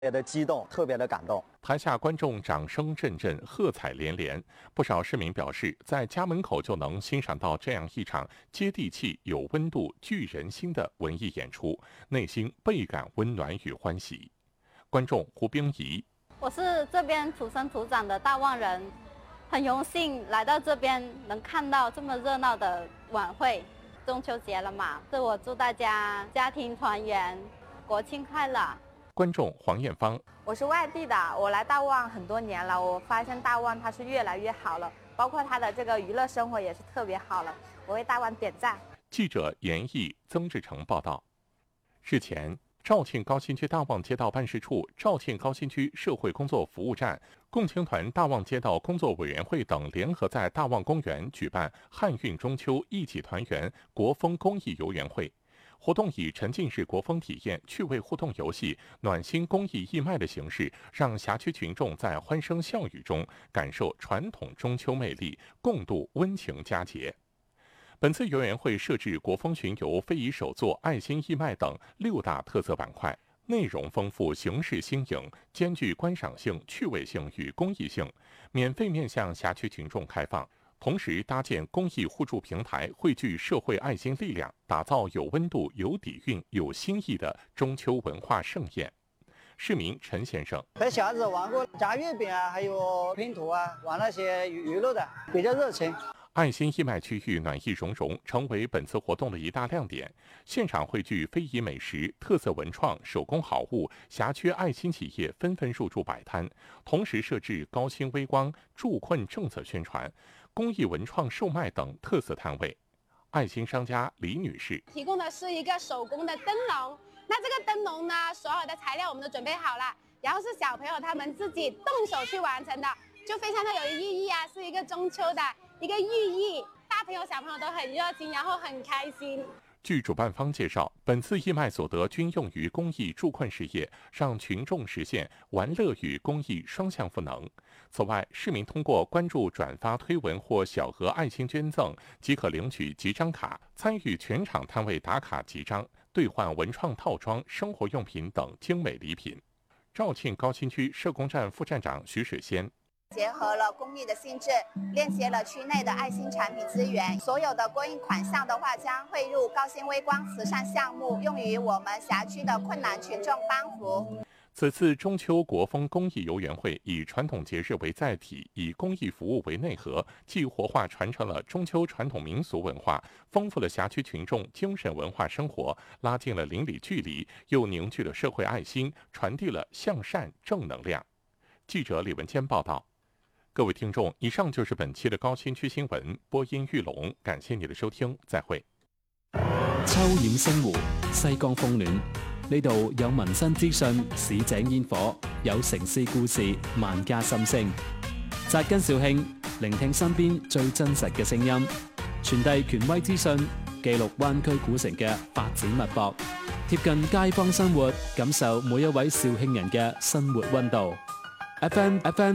别的激动，特别的感动。 台下观众掌声阵阵，喝彩连连。不少市民表示，在家门口就能欣赏到这样一场接地气、有温度、聚人心的文艺演出，内心倍感温暖与欢喜。观众胡冰怡： 我是这边土生土长的大旺人，很荣幸来到这边，能看到这么热闹的晚会。中秋节了嘛，我祝大家家庭团圆，国庆快乐。 观众黄艳芳： 我是外地的，我来大旺很多年了，我发现大旺它是越来越好了，包括它的这个娱乐生活也是特别好了，我为大旺点赞。 记者严毅、曾志成报道。日前，肇庆高新区大旺街道办事处、肇庆高新区社会工作服务站、共青团大旺街道工作委员会等联合在大旺公园举办汉运中秋一起团圆国风公益游园会。活动以沉浸式国风体验、趣味互动游戏、暖心公益义卖的形式，让辖区群众在欢声笑语中感受传统中秋魅力，共度温情佳节。本次游园会设置国风巡游、非遗手作、爱心义卖等6大特色板块，内容丰富，形式新颖，兼具观赏性、趣味性与公益性，免费面向辖区群众开放。同时搭建公益互助平台，汇聚社会爱心力量，打造有温度、有底蕴、有新意的中秋文化盛宴。市民陈先生： 和小孩子玩过夹月饼啊，还有拼图啊，玩那些娱乐的，比较热情。 爱心义卖区域暖意融融，成为本次活动的一大亮点。现场汇聚非遗美食、特色文创、手工好物，辖区爱心企业纷纷入驻摆摊，同时设置高新微光、助困政策宣传、公益文创售卖等特色摊位。爱心商家李女士提供的是一个手工的灯笼，那这个灯笼呢，所有的材料我们都准备好了，然后是小朋友他们自己动手去完成的，就非常的有意义啊，是一个中秋的一个寓意，大朋友小朋友都很热情，然后很开心。 据主办方介绍，本次义卖所得均用于公益助困事业，让群众实现玩乐与公益双向赋能。此外，市民通过关注、转发推文或小额爱心捐赠，即可领取集章卡，参与全场摊位打卡集章，兑换文创套装、生活用品等精美礼品。肇庆高新区社工站副站长徐水仙： 结合了公益的性质，链接了区内的爱心产品资源，所有的公益款项的话将汇入高新微光慈善项目，用于我们辖区的困难群众帮扶。 此次中秋国风公益游园会以传统节日为载体，以公益服务为内核，既活化传承了中秋传统民俗文化，丰富了辖区群众精神文化生活，拉近了邻里距离，又凝聚了社会爱心，传递了向善正能量。记者李文坚报道。各位听众，以上就是本期的高新区新闻，播音玉龍，感謝你的收聽，再會。 秋染星湖，西江風暖，呢度有民生資訊、市井煙火，有城市故事、萬家心聲。扎根肇慶，聆聽身邊最真實嘅聲音，傳遞權威資訊，記錄灣區古城嘅發展脈搏，貼近街坊生活，感受每一位肇慶人嘅生活溫度。FM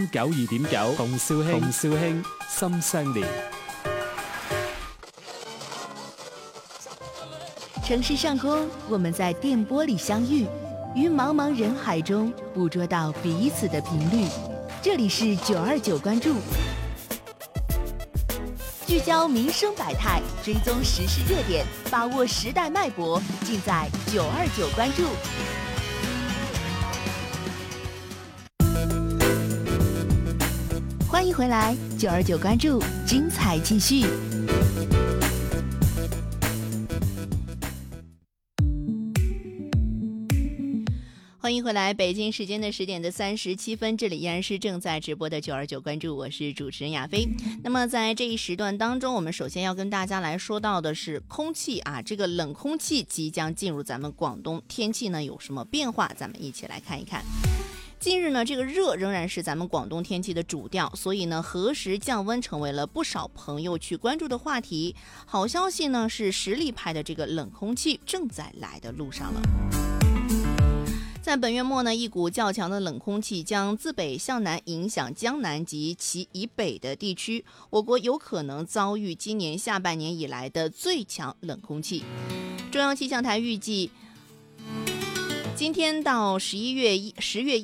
92.9，同肇慶心相連。 城市上空，我們在電波裡相遇，於茫茫人海中捕捉到彼此的頻率。這裡是929關注，聚焦民生百態，追蹤時事熱點，把握時代脈搏，盡在929關注。歡迎回來，929關注，精彩繼續。歡迎回來，北京時間的10:37，這裡依然是正在直播的929關注，我是主持人亞飛。那麼在這一時段當中，我們首先要跟大家來說到的是空氣啊，這個冷空氣即將進入咱們廣東，天氣呢有什麼變化？咱們一起來看一看。近日呢，這個熱仍然是咱們廣東天氣的主調，所以呢，何時降溫成為了不少朋友去關注的話題。好消息呢是實力派的這個冷空氣正在來的路上了。在本月末呢，一股較強的冷空氣將自北向南影響江南及其以北的地區，我國有可能遭遇今年下半年以來的最強冷空氣。中央氣象台預計今天到10月